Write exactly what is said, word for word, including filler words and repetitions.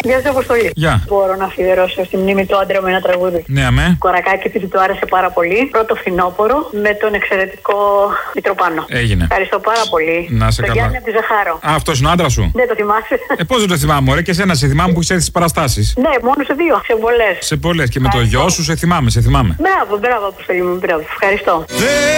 Γεια σας, Αποστολή. Γεια. Μπορώ να αφιερώσω στη μνήμη του άντρα με ένα τραγούδι. Ναι, αμέ. Κορακάκι, επειδή του άρεσε πάρα πολύ. Πρώτο φθινόπωρο με τον εξαιρετικό Μητροπάνο. Έγινε. Ευχαριστώ πάρα πολύ. Να σε Το καλά. Γιάννη από τη Ζαχάρο. Α, αυτός είναι ο άντρας σου. Δεν το θυμάσαι. Ε, πώς δεν το θυμάμαι, ωραία, και εσένα σε θυμάμαι που είσαι στις παραστάσεις. Ναι, μόνο σε δύο. Σε πολλές. Σε πολλές. Και με το γιο σου σε θυμάμαι, σε θυμάμαι. Μπράβο, μπράβο, Αποστολή μου, μπράβο. Ευχαριστώ.